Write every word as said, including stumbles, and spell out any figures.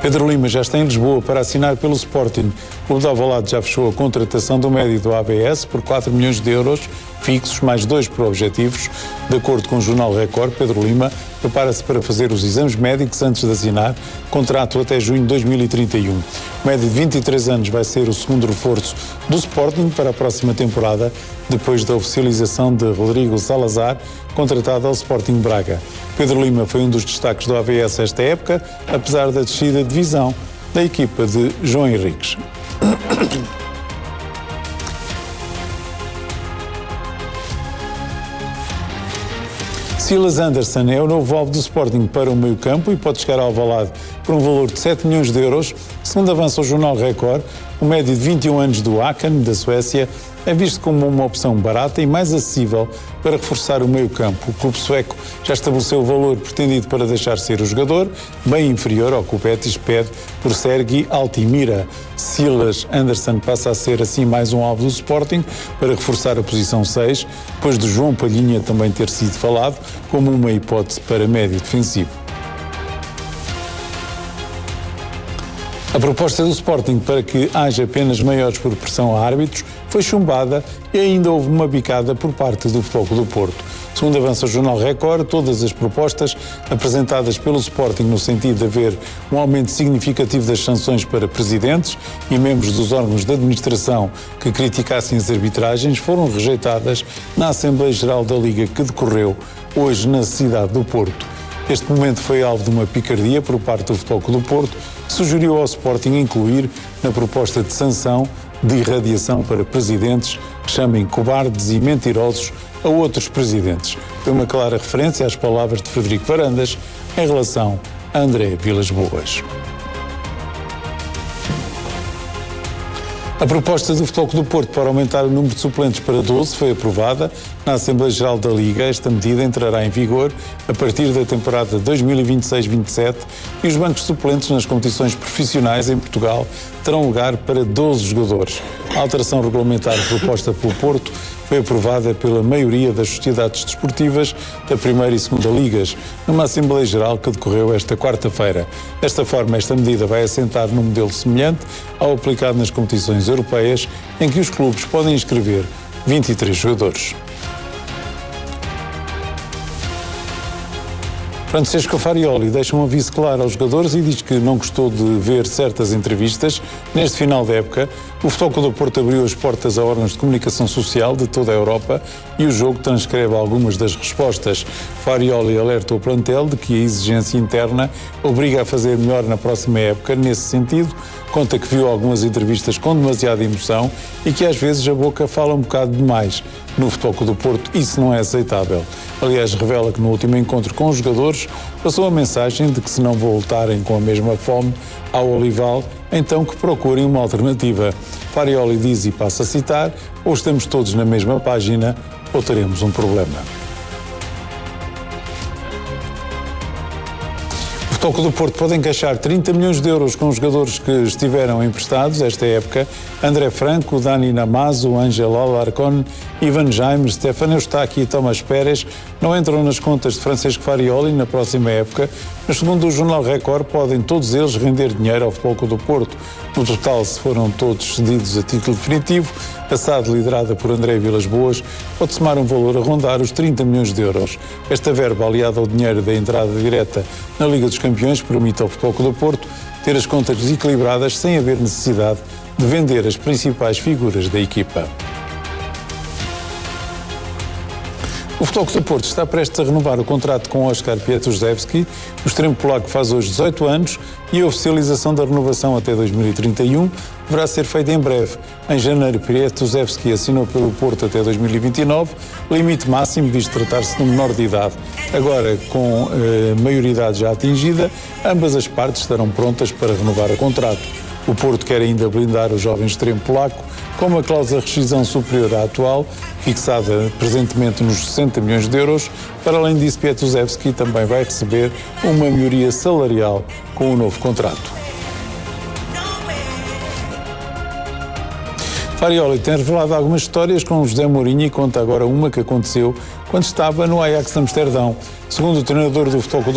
Pedro Lima já está em Lisboa para assinar pelo Sporting. O Clube de Alvalade já fechou a contratação do médio do A B S por quatro milhões de euros fixos, mais dois por objetivos. De acordo com o Jornal Record, Pedro Lima prepara-se para fazer os exames médicos antes de assinar contrato até junho de dois mil e trinta e um. O médio de vinte e três anos vai ser o segundo reforço do Sporting para a próxima temporada, depois da oficialização de Rodrigo Salazar, contratado ao Sporting Braga. Pedro Lima foi um dos destaques do A B S esta época, apesar da descida de divisão da equipa de João Henriques. Silas Anderson é o novo alvo do Sporting para o meio-campo e pode chegar ao Alvalade por um valor de sete milhões de euros. Segundo avança o Jornal Record, o médio de vinte e um anos do Aken, da Suécia, é visto como uma opção barata e mais acessível para reforçar o meio-campo. O clube sueco já estabeleceu o valor pretendido para deixar ser o jogador, bem inferior ao que o Betis pede por Sergi Altimira. Silas Anderson passa a ser assim mais um alvo do Sporting para reforçar a posição seis, depois de João Palhinha também ter sido falado como uma hipótese para médio defensivo. A proposta do Sporting para que haja penas maiores por pressão a árbitros foi chumbada e ainda houve uma bicada por parte do Futebol Clube do Porto. Segundo avança o Jornal Record, todas as propostas apresentadas pelo Sporting no sentido de haver um aumento significativo das sanções para presidentes e membros dos órgãos de administração que criticassem as arbitragens foram rejeitadas na Assembleia Geral da Liga que decorreu hoje na cidade do Porto. Este momento foi alvo de uma picardia por parte do Futebol Clube do Porto, que sugeriu ao Sporting incluir na proposta de sanção de irradiação para presidentes que chamem cobardes e mentirosos a outros presidentes. Foi uma clara referência às palavras de Frederico Varandas em relação a André Vilas-Boas. A proposta do Futebol Clube do Porto para aumentar o número de suplentes para doze foi aprovada na Assembleia Geral da Liga. Esta medida entrará em vigor a partir da temporada dois mil e vinte e seis vinte e sete e os bancos suplentes nas competições profissionais em Portugal terão lugar para doze jogadores. A alteração regulamentar proposta pelo Porto foi aprovada pela maioria das sociedades desportivas da Primeira e Segunda Ligas, numa Assembleia Geral que decorreu esta quarta-feira. Desta forma, esta medida vai assentar num modelo semelhante ao aplicado nas competições europeias, em que os clubes podem inscrever vinte e três jogadores. Francesco Farioli deixa um aviso claro aos jogadores e diz que não gostou de ver certas entrevistas. Neste final de época, o Futebol Clube do Porto abriu as portas a órgãos de comunicação social de toda a Europa e o jogo transcreve algumas das respostas. Farioli alerta o plantel de que a exigência interna obriga a fazer melhor na próxima época. Nesse sentido, conta que viu algumas entrevistas com demasiada emoção e que às vezes a boca fala um bocado demais. No Futebol Clube do Porto, isso não é aceitável. Aliás, revela que no último encontro com os jogadores passou a mensagem de que se não voltarem com a mesma fome ao Olival, então que procurem uma alternativa. Farioli diz, e passa a citar, ou estamos todos na mesma página ou teremos um problema. O Futebol Clube do Porto pode encaixar trinta milhões de euros com os jogadores que estiveram emprestados esta época. André Franco, Dani Namazo, Ángel Alarcón, Ivan Jaime, Stefano Eustáquio e Tomás Pérez não entram nas contas de Francesco Farioli na próxima época, mas segundo o Jornal Record podem todos eles render dinheiro ao Futebol Clube do Porto. No total, se foram todos cedidos a título definitivo, a S A D, liderada por André Vilas-Boas, pode somar um valor a rondar os trinta milhões de euros. Esta verba, aliada ao dinheiro da entrada direta na Liga dos Campeões, permite ao Futebol Clube do Porto ter as contas desequilibradas sem haver necessidade de vender as principais figuras da equipa. O Futebol Clube do Porto está prestes a renovar o contrato com Oskar Pietruszewski. O extremo polaco faz hoje dezoito anos e a oficialização da renovação até dois mil e trinta e um deverá ser feita em breve. Em janeiro, Pietruszewski assinou pelo Porto até dois mil e vinte e nove, limite máximo visto tratar-se de um menor de idade. Agora, com a maioridade já atingida, ambas as partes estarão prontas para renovar o contrato. O Porto quer ainda blindar o jovem extremo polaco com uma cláusula de rescisão superior à atual, fixada presentemente nos sessenta milhões de euros. Para além disso, Pietruszewski também vai receber uma melhoria salarial com o novo contrato. Farioli tem revelado algumas histórias com José Mourinho e conta agora uma que aconteceu quando estava no Ajax de Amsterdão. Segundo o treinador do Futebol Clube